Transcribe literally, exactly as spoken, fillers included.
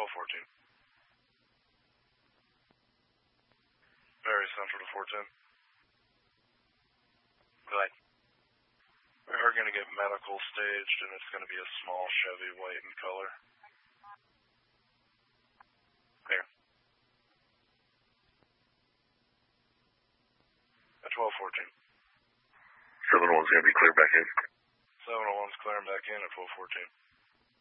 twelve fourteen. Very central to four ten. Go ahead. We are going to get medical staged, and it's going to be a small Chevy, white in color. Clear. At twelve fourteen. seven oh one's going to be cleared back in. seven oh one's clearing back in at twelve fourteen.